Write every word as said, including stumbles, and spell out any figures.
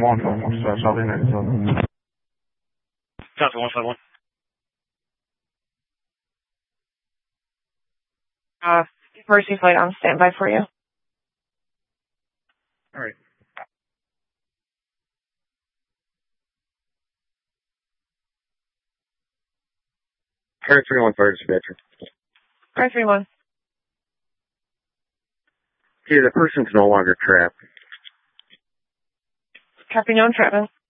one from uh, Southern Arizona. Delta one five one. Uh, emergency flight on standby for you. All right. Air three one fire dispatcher. Air three one. Okay, the person's no longer trapped. Copy, no entrapment.